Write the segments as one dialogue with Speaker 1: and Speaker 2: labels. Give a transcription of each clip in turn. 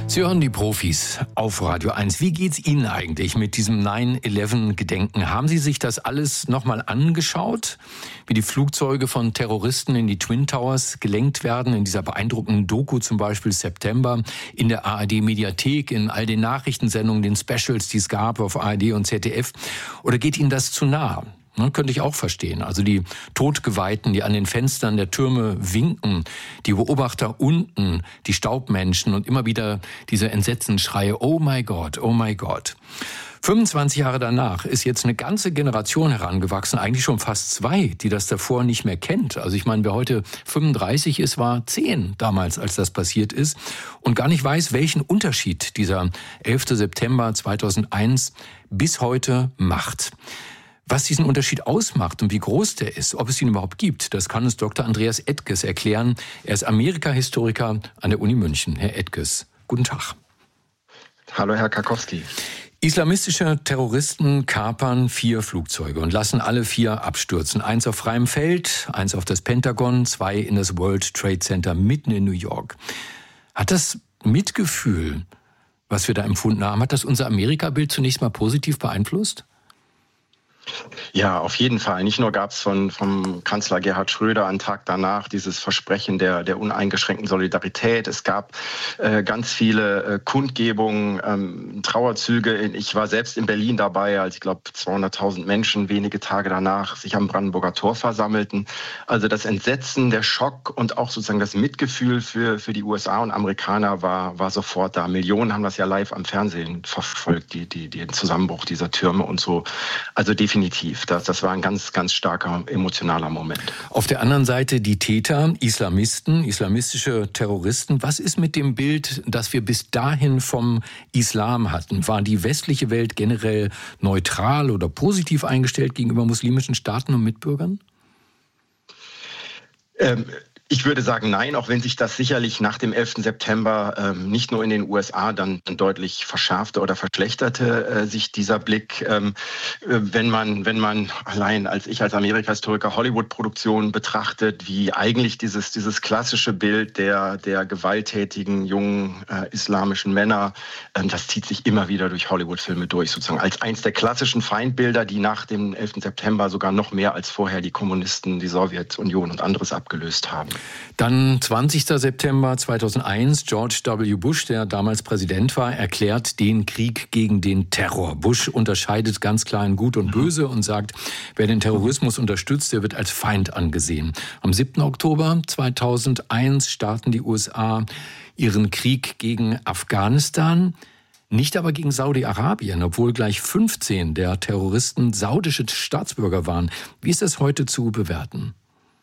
Speaker 1: Sie hören die Profis auf Radio 1. Wie geht's Ihnen eigentlich mit diesem 9/11-Gedenken? Haben Sie sich das alles nochmal angeschaut? Wie die Flugzeuge von Terroristen in die Twin Towers gelenkt werden, in dieser beeindruckenden Doku zum Beispiel September, in der ARD-Mediathek, in all den Nachrichtensendungen, den Specials, die es gab auf ARD und ZDF? Oder geht Ihnen das zu nah? Könnte ich auch verstehen. Also die Todgeweihten, die an den Fenstern der Türme winken, die Beobachter unten, die Staubmenschen und immer wieder diese Entsetzensschreie, oh my God, oh my God. 25 Jahre danach ist jetzt eine ganze Generation herangewachsen, eigentlich schon fast 2, die das davor nicht mehr kennt. Also ich meine, wer heute 35 ist, war 10 damals, als das passiert ist und gar nicht weiß, welchen Unterschied dieser 11. September 2001 bis heute macht. Was diesen Unterschied ausmacht und wie groß der ist, ob es ihn überhaupt gibt, das kann uns Dr. Andreas Edges erklären. Er ist Amerika-Historiker an der Uni München. Herr Edges, guten Tag.
Speaker 2: Hallo, Herr Karkowski.
Speaker 1: Islamistische Terroristen kapern 4 Flugzeuge und lassen alle 4 abstürzen. 1 auf freiem Feld, 1 auf das Pentagon, 2 in das World Trade Center mitten in New York. Hat das Mitgefühl, was wir da empfunden haben, hat das unser Amerika-Bild zunächst mal positiv beeinflusst?
Speaker 2: Ja, auf jeden Fall. Nicht nur gab es vom Kanzler Gerhard Schröder einen Tag danach dieses Versprechen der uneingeschränkten Solidarität. Es gab ganz viele Kundgebungen, Trauerzüge. Ich war selbst in Berlin dabei, als ich glaube 200.000 Menschen wenige Tage danach sich am Brandenburger Tor versammelten. Also das Entsetzen, der Schock und auch sozusagen das Mitgefühl für die USA und Amerikaner war sofort da. Millionen haben das ja live am Fernsehen verfolgt, den Zusammenbruch dieser Türme und so. Also definitiv. Das war ein ganz, ganz starker emotionaler Moment.
Speaker 1: Auf der anderen Seite die Täter, Islamisten, islamistische Terroristen. Was ist mit dem Bild, das wir bis dahin vom Islam hatten? War die westliche Welt generell neutral oder positiv eingestellt gegenüber muslimischen Staaten und Mitbürgern?
Speaker 2: Ich würde sagen, nein, auch wenn sich das sicherlich nach dem 11. September nicht nur in den USA dann deutlich verschärfte oder verschlechterte, sich dieser Blick, wenn man allein als Amerika-Historiker Hollywood-Produktionen betrachtet, wie eigentlich dieses klassische Bild der gewalttätigen, jungen islamischen Männer, das zieht sich immer wieder durch Hollywood-Filme durch, sozusagen als eins der klassischen Feindbilder, die nach dem 11. September sogar noch mehr als vorher die Kommunisten, die Sowjetunion und anderes abgelöst haben.
Speaker 1: Dann 20. September 2001, George W. Bush, der damals Präsident war, erklärt den Krieg gegen den Terror. Bush unterscheidet ganz klar in Gut und Böse und sagt, wer den Terrorismus unterstützt, der wird als Feind angesehen. Am 7. Oktober 2001 starten die USA ihren Krieg gegen Afghanistan. Nicht aber gegen Saudi-Arabien, obwohl gleich 15 der Terroristen saudische Staatsbürger waren. Wie ist das heute zu bewerten?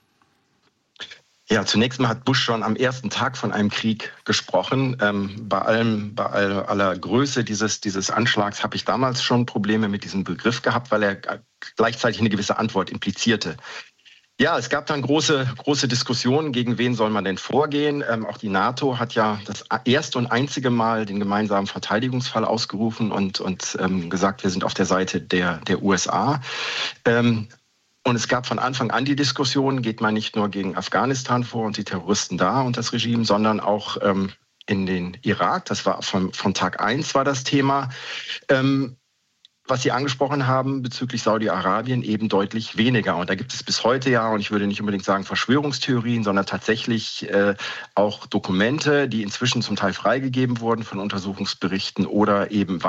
Speaker 2: Ja, zunächst mal hat Bush schon am ersten Tag von einem Krieg gesprochen. Bei aller Größe dieses Anschlags habe ich damals schon Probleme mit diesem Begriff gehabt, weil er gleichzeitig eine gewisse Antwort implizierte. Ja, es gab dann große Diskussionen, gegen wen soll man denn vorgehen. Auch die NATO hat ja das erste und einzige Mal den gemeinsamen Verteidigungsfall ausgerufen und gesagt, wir sind auf der Seite der USA. Und es gab von Anfang an die Diskussion, geht man nicht nur gegen Afghanistan vor und die Terroristen da und das Regime, sondern auch in den Irak. Das war von Tag 1 war das Thema. Was Sie angesprochen haben bezüglich Saudi-Arabien eben deutlich weniger. Und da gibt es bis heute ja, und ich würde nicht unbedingt sagen Verschwörungstheorien, sondern tatsächlich auch Dokumente, die inzwischen zum Teil freigegeben wurden von Untersuchungsberichten oder eben